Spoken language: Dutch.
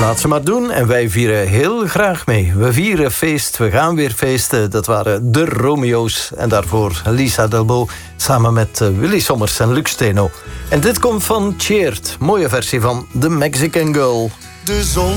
Laat ze maar doen en wij vieren heel graag mee. We vieren feest, we gaan weer feesten. Dat waren de Romeo's en daarvoor Lisa Delbo samen met Willy Sommers en Lux Steno. En dit komt van Cheered, mooie versie van The Mexican Girl. De zon